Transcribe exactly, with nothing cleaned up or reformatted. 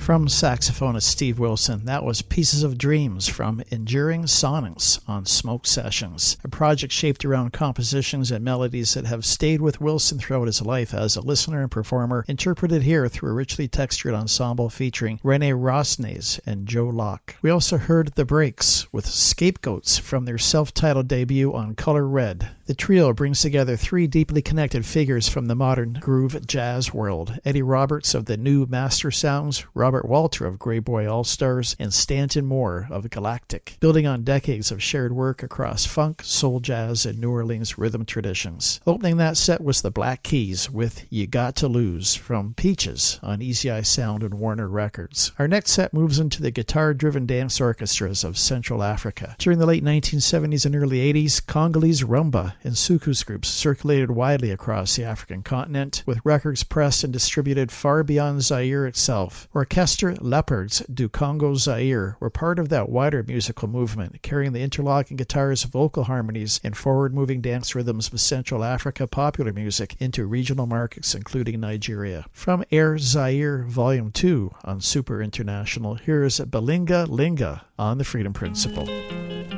From saxophonist Steve Wilson, that was Pieces of Dreams from Enduring Sonics on Smoke Sessions, a project shaped around compositions and melodies that have stayed with Wilson throughout his life as a listener and performer, interpreted here through a richly textured ensemble featuring Rene Rosnes and Joe Locke. We also heard The Breaks with Scapegoats from their self-titled debut on Color Red. The trio brings together three deeply connected figures from the modern groove jazz world: Eddie Roberts of the New Master Sounds, Robert Walter of Grey Boy All-Stars, and Stanton Moore of Galactic, building on decades of shared work across funk, soul jazz, and New Orleans rhythm traditions. Opening that set was the Black Keys with You Got to Lose from Peaches on Easy Eye Sound and Warner Records. Our next set moves into the guitar-driven dance orchestras of Central Africa. During the late nineteen seventies and early eighties, Congolese rumba and soukous groups circulated widely across the African continent, with records pressed and distributed far beyond Zaire itself. Orchestre Leopards du Congo Zaire were part of that wider musical movement, carrying the interlocking guitars, vocal harmonies, and forward-moving dance rhythms of Central Africa popular music into regional markets, including Nigeria. From Air Zaire Volume two on Super International, here's Balinga Linga on the Freedom Principle.